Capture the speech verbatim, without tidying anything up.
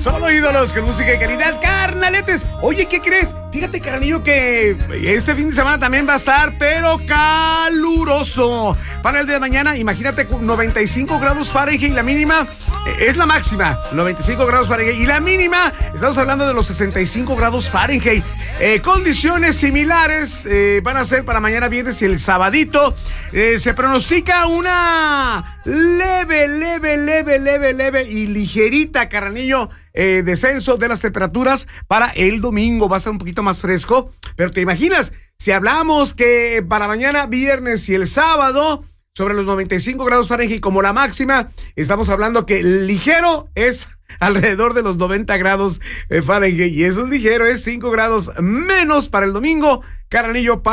Solo ídolos con música de calidad, carnaletes. Oye, ¿qué crees? Fíjate, carnalillo, que este fin de semana también va a estar, pero caluroso. Para el día de mañana, imagínate, noventa y cinco grados Fahrenheit, la mínima es la máxima, noventa y cinco grados Fahrenheit, y la mínima, estamos hablando de los sesenta y cinco grados Fahrenheit. Eh, condiciones similares eh, van a ser para mañana viernes y el sabadito. Eh, se pronostica una leve, leve, leve, leve, leve y ligerita, carnalillo, eh, descenso de las temperaturas para el domingo. Va a ser un poquito más fresco, pero te imaginas, si hablamos que para mañana viernes y el sábado sobre los noventa y cinco grados Fahrenheit como la máxima, estamos hablando que ligero es alrededor de los noventa grados Fahrenheit, y eso es ligero, es cinco grados menos para el domingo, carnalillo.